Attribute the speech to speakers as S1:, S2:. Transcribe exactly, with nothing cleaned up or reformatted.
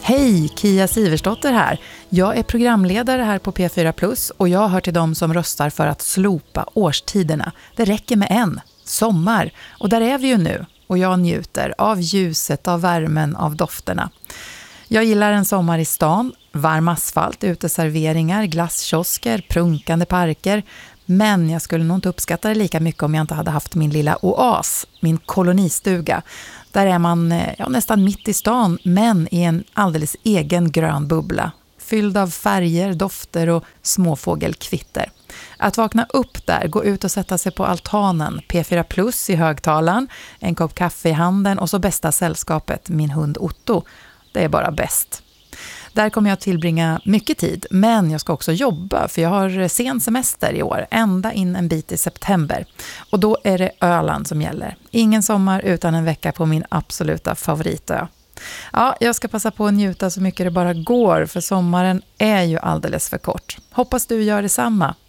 S1: Hej, Kia Siversdotter här. Jag är programledare här på P fyra Plus och jag hör till dem som röstar för att slopa årstiderna. Det räcker med en, sommar. Och där är vi ju nu och jag njuter av ljuset, av värmen, av dofterna. Jag gillar en sommar i stan, varm asfalt, uteserveringar, glasskiosker, prunkande parker. Men jag skulle nog inte uppskatta det lika mycket om jag inte hade haft min lilla oas, min kolonistuga. Där är man ja, nästan mitt i stan, men i en alldeles egen grön bubbla. Fylld av färger, dofter och småfågelkvitter. Att vakna upp där, gå ut och sätta sig på altanen, P fyra Plus i högtalaren, en kopp kaffe i handen och så bästa sällskapet, min hund Otto. Det är bara bäst. Där kommer jag tillbringa mycket tid, men jag ska också jobba för jag har sen semester i år, ända in en bit i september. Och då är det Öland som gäller. Ingen sommar utan en vecka på min absoluta favoritö. Ja, jag ska passa på att njuta så mycket det bara går för sommaren är ju alldeles för kort. Hoppas du gör detsamma.